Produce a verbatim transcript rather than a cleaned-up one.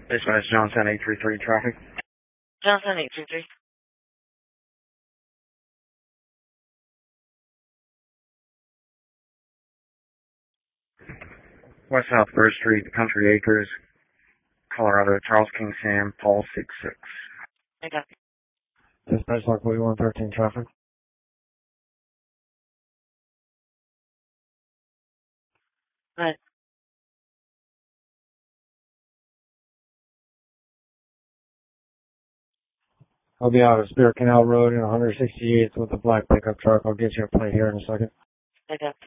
Dispatch Johnson eight three three traffic. Johnson eight three three. West South First Street, Country Acres, Colorado, Charles King Sam, Paul six six. I got Dispatch Lock one thirteen traffic. Right. I'll be out at Spear Canal Road in one sixty-eighth with a black pickup truck. I'll get you a plate here in a second. I got